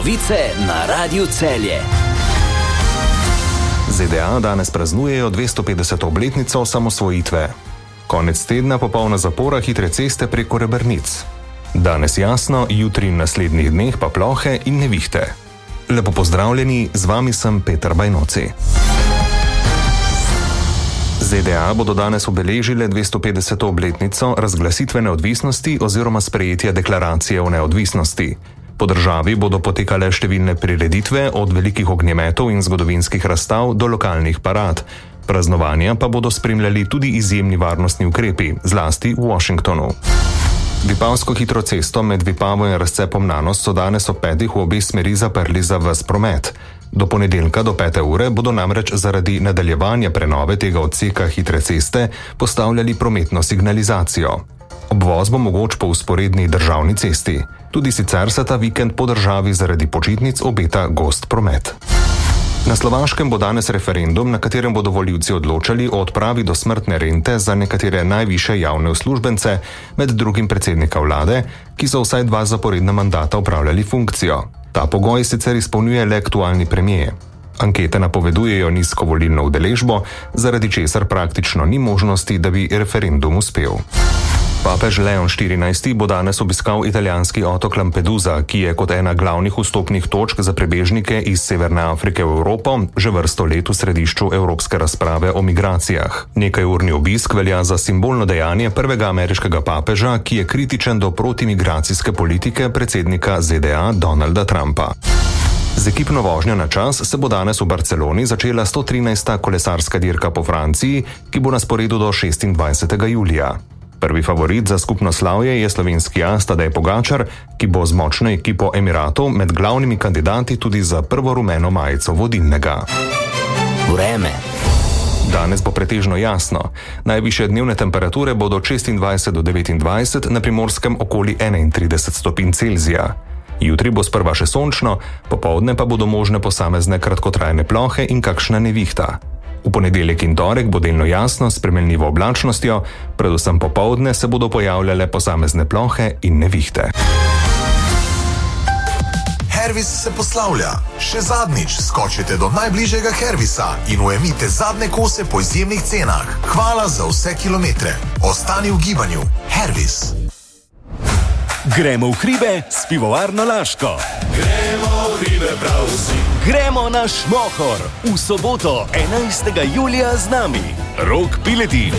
Novice na Radiu Celje. ZDA danes praznujejo 250. obletnico osamosvojitve. Konec tedna popolna zapora hitre ceste preko Rebrnic. Danes jasno, jutri in naslednjih dneh pa plohe in nevihte. Lepo pozdravljeni, z vami sem Peter Bajnoci. ZDA bodo danes obeležile 250. obletnico razglasitve neodvisnosti oziroma sprejetja deklaracije o neodvisnosti. Po državi bodo potekale številne prireditve, od velikih ognjemetov in zgodovinskih razstav do lokalnih parad. Praznovanja pa bodo spremljali tudi izjemni varnostni ukrepi, zlasti v Washingtonu. Vipavsko hitro cesto med Vipavo in razcepom Nanos so danes ob 5. v obe smeri zaprli za ves promet. Do ponedeljka do 5. ure bodo namreč zaradi nadaljevanja prenove tega odseka hitre ceste postavljali prometno signalizacijo. Obvoz bo mogoč po vzporedni državni cesti. Tudi sicer se ta vikend po državi zaradi počitnic obeta gost promet. Na Slovaškem bo danes referendum, na katerem bodo volivci odločali o odpravi dosmrtne rente za nekatere najvišje javne uslužbence, med drugim predsednika vlade, ki so vsaj 2 zaporedna mandata opravljali funkcijo. Ta pogoj sicer izpolnjuje le aktualni premier. Ankete napovedujejo nizko volilno udeležbo, zaradi česar praktično ni možnosti, da bi referendum uspel. Papež Leon XIV. Bo danes obiskal italijanski otok Lampedusa, ki je kot ena glavnih vstopnih točk za prebežnike iz Severne Afrike v Evropo že vrsto let v središču evropske razprave o migracijah. Nekajurni obisk velja za simbolno dejanje prvega ameriškega papeža, ki je kritičen do protimigracijske politike predsednika ZDA Donalda Trumpa. Z ekipno vožnjo na čas se bo danes v Barceloni začela 113. kolesarska dirka po Franciji, ki bo na sporedu do 26. julija. Prvi favorit za skupno slavje je slovenski as Tadej Pogačar, ki bo z močno ekipo Emiratov med glavnimi kandidati tudi za prvo rumeno majico vodilnega. Vreme. Danes bo pretežno jasno. Najvišje dnevne temperature bodo od 26 do 29, na Primorskem okoli 31 stopinj Celzija. Jutri bo sprva še sončno, popoldne pa bodo možne posamezne kratkotrajne plohe in kakšna nevihta. V ponedeljek in torek bo delno jasno s spremenljivo oblačnostjo, predvsem popoldne se bodo pojavljale posamezne plohe in nevihte. Hervis se poslavlja. Še zadnjič skočite do najbližjega Hervisa in ujemite zadnje kose po izjemnih cenah. Hvala za vse kilometre. Ostani v gibanju. Hervis. Gremo v hribe s pivovarno Laško. Gremo v hribe prav vsi. Gremo na Šmohor v soboto 11. julija z nami. Rok Piletič.